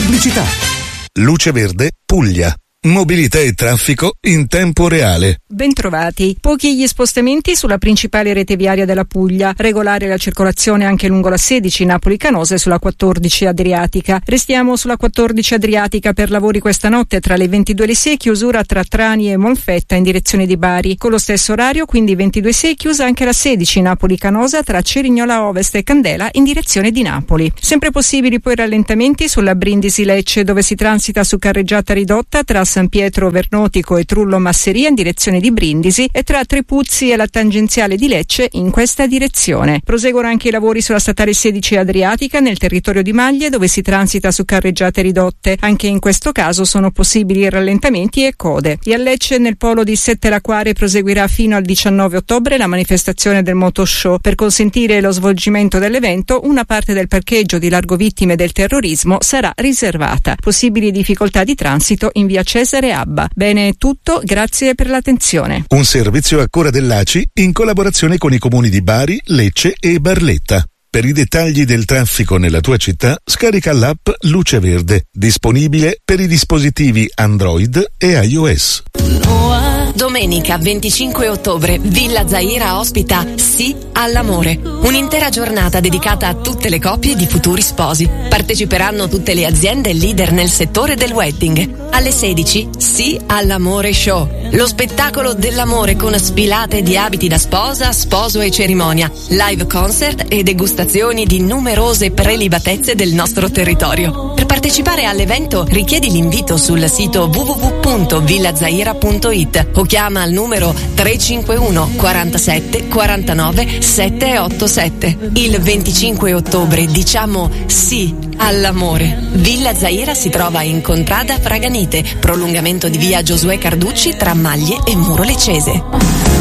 pubblicità. Luce Verde, Puglia. Mobilità e traffico in tempo reale. Bentrovati. Pochi gli spostamenti sulla principale rete viaria della Puglia. Regolare la circolazione anche lungo la 16 Napoli-Canosa e sulla 14 Adriatica. Restiamo sulla 14 Adriatica per lavori questa notte tra le 22:06, chiusura tra Trani e Molfetta in direzione di Bari. Con lo stesso orario, quindi 22:06, chiusa anche la 16 Napoli-Canosa tra Cerignola Ovest e Candela in direzione di Napoli. Sempre possibili poi rallentamenti sulla Brindisi-Lecce, dove si transita su carreggiata ridotta tra San Pietro Vernotico e Trullo Masseria in direzione di Brindisi e tra Trepuzzi e la tangenziale di Lecce in questa direzione. Proseguono anche i lavori sulla statale 16 Adriatica nel territorio di Maglie, dove si transita su carreggiate ridotte. Anche in questo caso sono possibili rallentamenti e code. E a Lecce, nel polo di Sette Lacquare, proseguirà fino al 19 ottobre la manifestazione del Motoshow. Per consentire lo svolgimento dell'evento, una parte del parcheggio di Largo Vittime del Terrorismo sarà riservata. Possibili difficoltà di transito in via Cesare Abba. Bene, è tutto, grazie per l'attenzione. Un servizio a cura dell'ACI in collaborazione con i comuni di Bari, Lecce e Barletta. Per i dettagli del traffico nella tua città, scarica l'app Luce Verde, disponibile per i dispositivi Android e iOS. Domenica 25 ottobre, Villa Zaira ospita Sì all'amore, un'intera giornata dedicata a tutte le coppie di futuri sposi. Parteciperanno tutte le aziende leader nel settore del wedding. Alle 16, Sì all'amore show, lo spettacolo dell'amore con sfilate di abiti da sposa, sposo e cerimonia, live concert e degustazioni di numerose prelibatezze del nostro territorio. Per partecipare all'evento richiedi l'invito sul sito www.villazaira.it o chiama al numero 351 47 49 787. Il 25 ottobre diciamo sì all'amore. Villa Zaira si trova in Contrada Fraganite, prolungamento di via Giosuè Carducci tra Maglie e Muro Leccese.